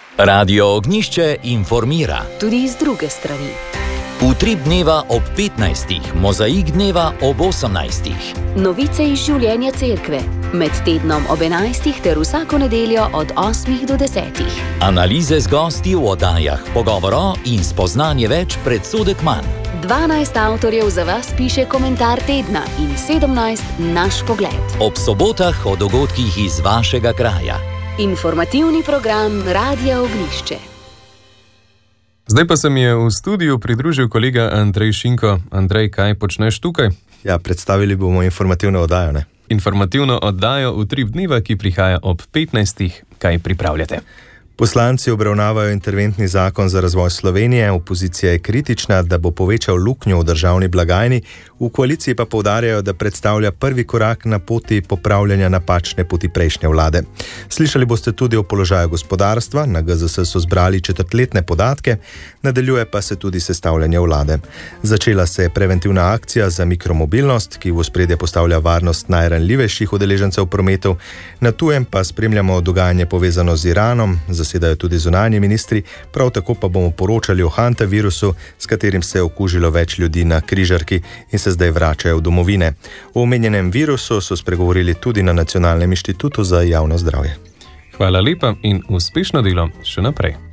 Radio Ognišče informira. Tudi iz druge strani. Utrip dneva ob 15, mozaik dneva ob 18. Novice iz življenja cerkve. Med tednom ob 11 ter vsako nedeljo od 8 do 10. Analize z gosti v oddajah, pogovoro in spoznanje več predsodek manj. 12 avtorjev za vas piše komentar tedna in 17 naš pogled. Ob sobotah o dogodkih iz vašega kraja. Informativni program Radia Ognišče. Zdaj pa se mi je v studiu pridružil kolega Andrej Šinko. Andrej, kaj počneš tukaj? Ja, predstavili bomo informativno oddajo, ne? Informativno oddajo Utrip dneva, ki prihaja ob 15. Kaj pripravljate? Poslanci obravnavajo interventni zakon za razvoj Slovenije, opozicija je kritična, da bo povečal luknjo v državni blagajni, v koaliciji pa poudarjajo, da predstavlja prvi korak na poti popravljanja napačne poti prejšnje vlade. Slišali boste tudi o položaju gospodarstva, na GZS so zbrali četrtletne podatke, nadaljuje pa se tudi sestavljanje vlade. Začela se je preventivna akcija za mikromobilnost, ki v ospredje postavlja varnost najranljivejših udeležencev prometov, na tujem pa spremljamo dogajanje povezano z Iranom, zasedajo tudi zunanji ministri, prav tako pa bomo poročali o hantavirusu, s katerim se je okužilo več ljudi na križarki in se zdaj vračajo v domovine. O omenjenem virusu so spregovorili tudi na Nacionalnem inštitutu za javno zdravje. Hvala lepa in uspešno delo še naprej.